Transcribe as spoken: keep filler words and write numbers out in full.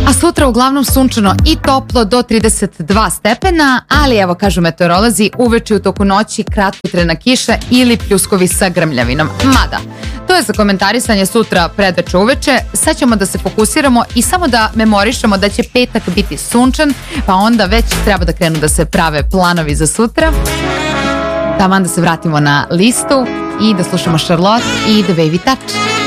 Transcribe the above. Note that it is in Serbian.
A sutra uglavnom sunčano i toplo do trideset dva stepena, ali evo kažu meteorolozi, uveče u toku noći kratkotrajna kiša ili pljuskovi sa grmljavinom. Mada, to je za komentarisanje sutra predveče uveče. Sad ćemo da se fokusiramo i samo da memorišemo da će petak biti sunčan, pa onda već treba da krenu da se prave planovi za sutra. Taman da se vratimo na listu i da slušamo Charlotte i The Baby Touch.